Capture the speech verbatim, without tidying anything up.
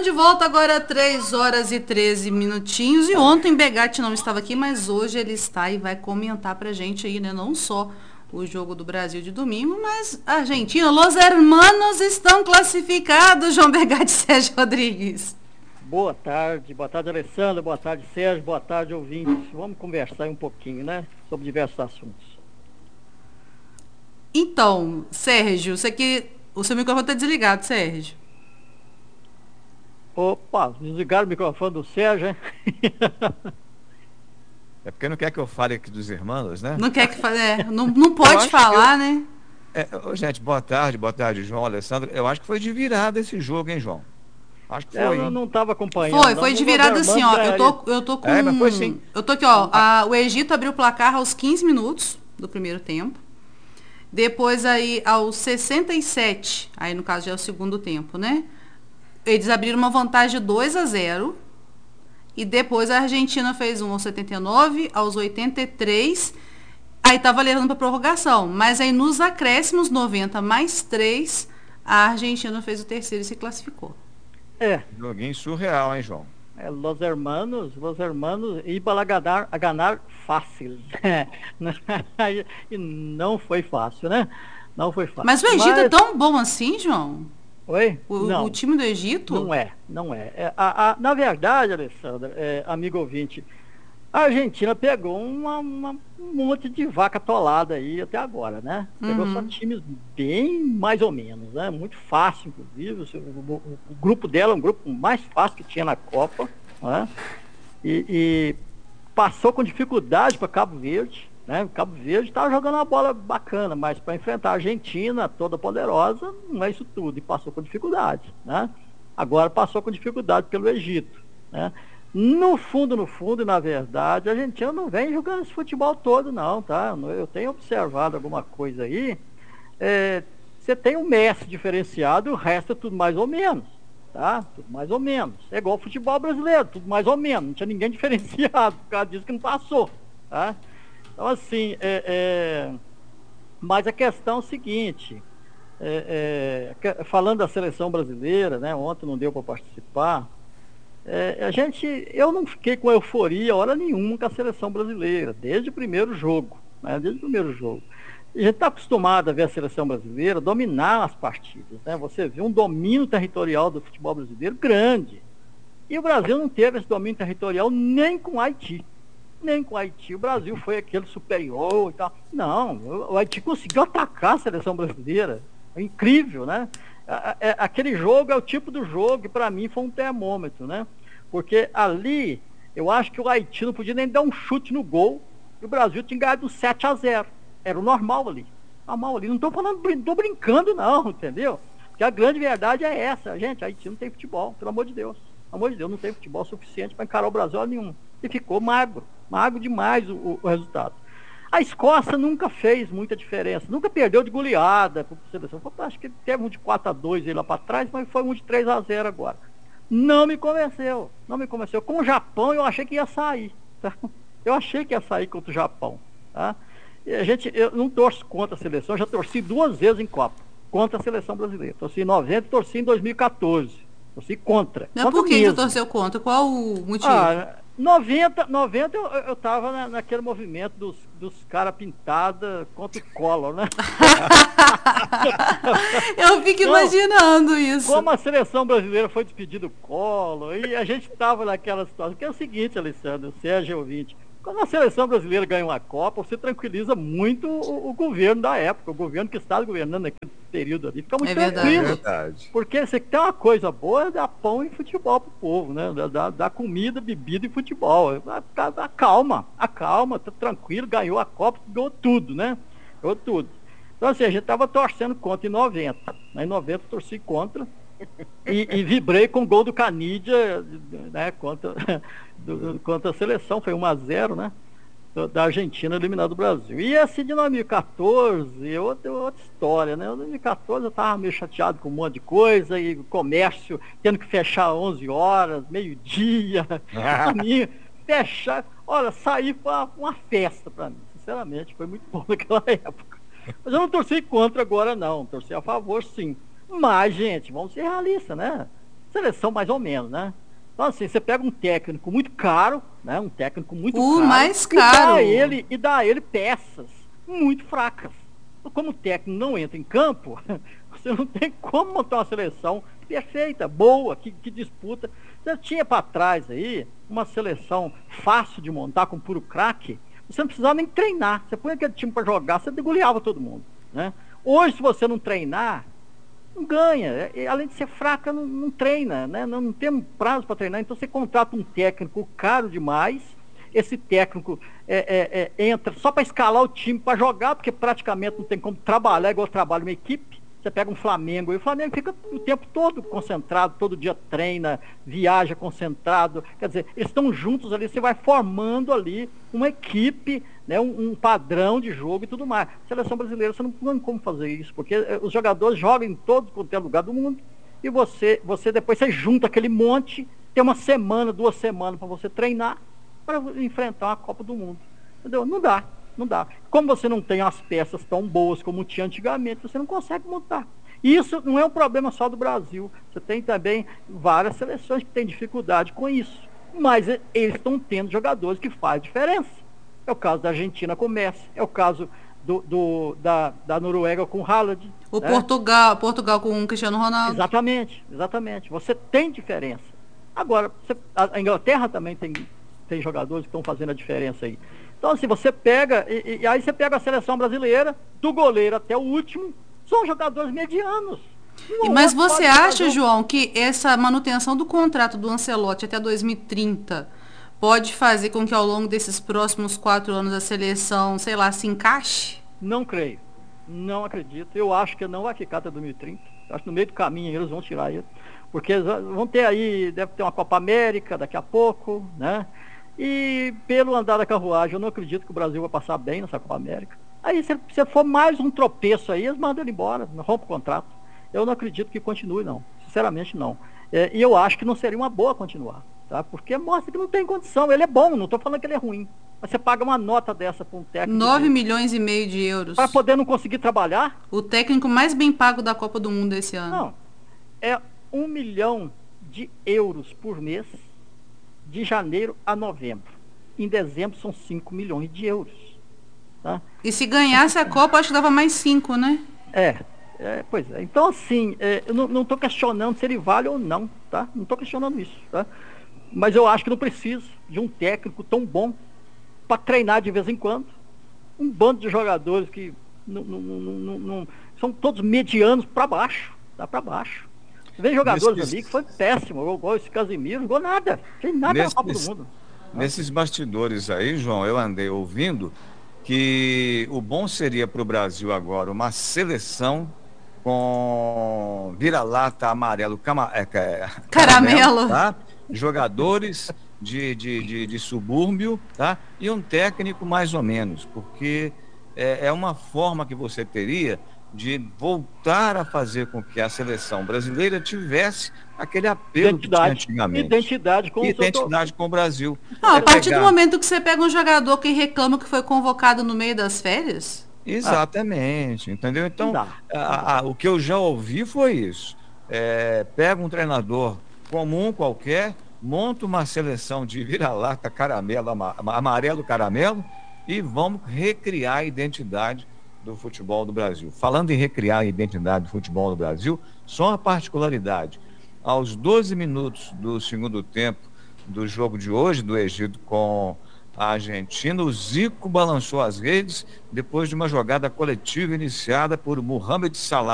Estamos de volta agora, três horas e treze minutinhos. E ontem Begatti não estava aqui, mas hoje ele está e vai comentar pra gente aí, né? Não só o jogo do Brasil de domingo, mas a Argentina. Los hermanos estão classificados, João Begatti e Sérgio Rodrigues. Boa tarde, boa tarde, Alessandra, boa tarde, Sérgio, boa tarde, ouvintes. Vamos conversar um pouquinho, né? Sobre diversos assuntos. Então, Sérgio, você que... o seu microfone está desligado, Sérgio. Opa, desligaram o microfone do Sérgio, hein? É porque não quer que eu fale aqui dos irmãos, né? Não quer que fale, é, não, não pode falar, eu, né? É, gente, boa tarde, boa tarde, João, Alessandro. Eu acho que foi de virada esse jogo, hein, João? Acho que foi. Eu não estava acompanhando. Foi, foi de virada assim, ó. Eu tô, eu tô com. É, mas foi sim. Eu tô aqui, ó. A, o Egito abriu o placar aos quinze minutos do primeiro tempo. Depois aí aos sessenta e sete, aí no caso já é o segundo tempo, né? Eles abriram uma vantagem de dois a zero. E depois a Argentina fez um aos setenta e nove, aos oitenta e três. Aí tava levando para prorrogação. Mas aí nos acréscimos, noventa mais três, a Argentina fez o terceiro e se classificou. É. Joguinho surreal, hein, João? É, los hermanos, los hermanos, iban a ganar, a ganar fácil. E não foi fácil, né? Não foi fácil. Mas o Egito Mas... é tão bom assim, João? Oi? O, não, o time do Egito? Não é, não é. é a, a, na verdade, Alessandra, é, amigo ouvinte, a Argentina pegou uma, uma, um monte de vaca atolada aí até agora, né? Pegou uhum. só times bem mais ou menos, né? Muito fácil, inclusive. O, o, o grupo dela é um grupo mais fácil que tinha na Copa, né? E, e passou com dificuldade para Cabo Verde, né? Cabo Verde estava jogando uma bola bacana, mas para enfrentar a Argentina, toda poderosa, não é isso tudo. E passou com dificuldade, né? Agora passou com dificuldade pelo Egito, né? No fundo, no fundo, e na verdade, a Argentina não vem jogando esse futebol todo, não, tá? Eu tenho observado alguma coisa aí. É, você tem um Messi diferenciado, o resto é tudo mais ou menos, tá? Tudo mais ou menos. É igual o futebol brasileiro, tudo mais ou menos. Não tinha ninguém diferenciado, por causa disso que não passou, tá? Então, assim, é, é... mas a questão é o seguinte, é, é... falando da seleção brasileira, né? Ontem não deu para participar. É, a gente, eu não fiquei com euforia hora nenhuma com a seleção brasileira, desde o primeiro jogo, né? Desde o primeiro jogo. A gente está acostumado a ver a seleção brasileira dominar as partidas, né? Você vê um domínio territorial do futebol brasileiro grande. E o Brasil não teve esse domínio territorial nem com o Haiti. Nem com o Haiti. O Brasil foi aquele superior e tal. Não, o Haiti conseguiu atacar a seleção brasileira. É incrível, né? Aquele jogo é o tipo do jogo que para mim foi um termômetro, né? Porque ali eu acho que o Haiti não podia nem dar um chute no gol e o Brasil tinha ganhado sete a zero. Era o normal ali. Normal ali. Não estou falando, não estou brincando não, entendeu? Porque a grande verdade é essa, gente. A Haiti não tem futebol, pelo amor de Deus. Pelo amor de Deus, não tem futebol suficiente para encarar o Brasil a nenhum. E ficou magro, magro demais o, o resultado. A Escócia nunca fez muita diferença, nunca perdeu de goleada com a seleção. Acho que teve um de quatro a dois aí lá para trás, mas foi um de três a zero agora. Não me convenceu, não me convenceu. Com o Japão eu achei que ia sair, tá? Eu achei que ia sair contra o Japão, tá? E a gente, eu não torço contra a seleção, eu já torci duas vezes em Copa, contra a seleção brasileira. Torci em noventa e torci em dois mil e quatorze. Torci contra. Mas contra por que você torceu contra? Qual o motivo? Ah, noventa, noventa eu, eu tava na, naquele movimento dos, dos caras pintados contra o Collor, né? Eu fico então, imaginando isso. Como a seleção brasileira foi despedida do Collor, e a gente tava naquela situação, que é o seguinte, Alessandro, Sérgio ouvinte, quando a seleção brasileira ganha uma Copa, você tranquiliza muito o, o governo da época, o governo que estava governando naquele período ali, fica muito é tranquilo. Verdade. Porque você tem uma coisa boa, é dar pão e futebol pro povo, né? Dar, dar comida, bebida e futebol. Acalma, acalma, tá tranquilo, ganhou a Copa, ganhou tudo, né? Ganhou tudo. Então assim, a gente tava torcendo contra em noventa. Em noventa torci contra. E, e vibrei com o gol do Canidia, né, contra, do, contra a seleção, foi um a zero, né, da Argentina eliminando o Brasil. E esse de dois mil e quatorze é outra, outra história, né? Em dois mil e quatorze eu estava meio chateado com um monte de coisa, e o comércio tendo que fechar às onze horas, meio-dia, domingo, fechar. Olha, sair foi uma, uma festa para mim, sinceramente, foi muito bom naquela época. Mas eu não torci contra agora não, torci a favor sim. Mas, gente, vamos ser realistas, né? seleção mais ou menos, né? Então, assim, você pega um técnico muito caro, né? Um técnico muito o caro. mais E caro. dá, a ele, e dá a ele peças muito fracas. Como o técnico não entra em campo, você não tem como montar uma seleção perfeita, boa, que, que disputa. Você tinha para trás aí uma seleção fácil de montar, com puro craque. Você não precisava nem treinar. Você põe aquele time para jogar, você degolhava todo mundo, né? Hoje, se você não treinar, não ganha. E, além de ser fraca, não, não treina, né? Não, não tem prazo para treinar. Então você contrata um técnico caro demais. Esse técnico é, é, é, entra só para escalar o time para jogar, porque praticamente não tem como trabalhar igual trabalha uma equipe. Você pega um Flamengo, e o Flamengo fica o tempo todo concentrado, todo dia treina, viaja concentrado. Quer dizer, eles estão juntos ali, você vai formando ali uma equipe, né, um, um padrão de jogo e tudo mais. Seleção brasileira, você não tem como fazer isso, porque os jogadores jogam em todo qualquer lugar do mundo, e você, você depois você junta aquele monte, tem uma semana, duas semanas para você treinar, para enfrentar uma Copa do Mundo. Entendeu? Não dá. Não dá. Como você não tem as peças tão boas como tinha antigamente, você não consegue montar. E isso não é um problema só do Brasil. Você tem também várias seleções que têm dificuldade com isso. Mas eles estão tendo jogadores que fazem diferença. É o caso da Argentina com o Messi, é o caso do, do, da, da Noruega com o Haaland. O né? Portugal, Portugal com o Cristiano Ronaldo. Exatamente, exatamente. Você tem diferença. Agora, você, a Inglaterra também tem, tem jogadores que estão fazendo a diferença aí. Então, assim, você pega, e, e aí você pega a seleção brasileira, do goleiro até o último, são jogadores medianos. Um Mas você acha, João, que essa manutenção do contrato do Ancelotti até dois mil e trinta pode fazer com que ao longo desses próximos quatro anos a seleção, sei lá, se encaixe? Não creio. Não acredito. Eu acho que não vai ficar até dois mil e trinta. Acho que no meio do caminho eles vão tirar ele. Porque vão ter aí, deve ter uma Copa América daqui a pouco, né? E pelo andar da carruagem, eu não acredito que o Brasil vai passar bem nessa Copa América. Aí, se, se for mais um tropeço aí, eles mandam ele embora, rompe o contrato. Eu não acredito que continue, não. Sinceramente, não. É, e eu acho que não seria uma boa continuar, tá? Porque mostra que não tem condição. Ele é bom, não estou falando que ele é ruim. Mas você paga uma nota dessa para um técnico. nove milhões e meio de euros. Para poder não conseguir trabalhar? O técnico mais bem pago da Copa do Mundo esse ano. Não. É um milhão de euros por mês, de janeiro a novembro. Em dezembro são cinco milhões de euros. Tá? E se ganhasse a Copa, acho que dava mais cinco, né? É, é pois é. Então, assim, é, eu não estou questionando se ele vale ou não, tá? Não estou questionando isso, tá? Mas eu acho que não preciso de um técnico tão bom para treinar de vez em quando. Um bando de jogadores que não, não, não, não, são todos medianos para baixo, tá? Para baixo. Vem jogadores Nesses... ali que foi péssimo, igual esse Casemiro, não jogou nada, não fez nada Nesses... na Copa do Mundo. Nesses bastidores aí, João, eu andei ouvindo que o bom seria para o Brasil agora uma seleção com vira-lata amarelo, cama, é, é, caramelo, tá? Jogadores de, de, de, de subúrbio, tá? E um técnico mais ou menos, porque é, é uma forma que você teria de voltar a fazer com que a seleção brasileira tivesse aquele apelo que tinha antigamente. Identidade com Identidade o com o Brasil. Não, é a partir pegar... do momento que você pega um jogador que reclama que foi convocado no meio das férias? Exatamente, ah. entendeu? Então, a, a, o que eu já ouvi foi isso. É, pega um treinador comum qualquer, monta uma seleção de vira-lata, caramelo, amarelo, caramelo, e vamos recriar a identidade do futebol do Brasil. Falando em recriar a identidade do futebol do Brasil, só uma particularidade. Aos doze minutos do segundo tempo do jogo de hoje, do Egito com a Argentina, o Zico balançou as redes depois de uma jogada coletiva iniciada por Mohamed Salah.